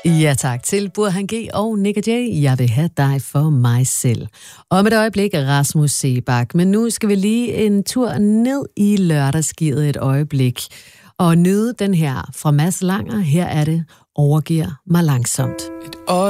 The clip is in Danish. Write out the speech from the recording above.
Ja tak til Burhan G og Nick J. Jeg vil have dig for mig selv. Om et øjeblik Rasmus Seebach, men nu skal vi lige en tur ned i lørdagsgivet et øjeblik og nyde den her fra Mads Langer. Her er det Overgiver mig langsomt.